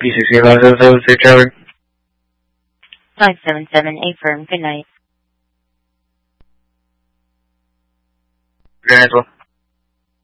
P165776 Trevor. 577 affirm. Good night. Good night as well.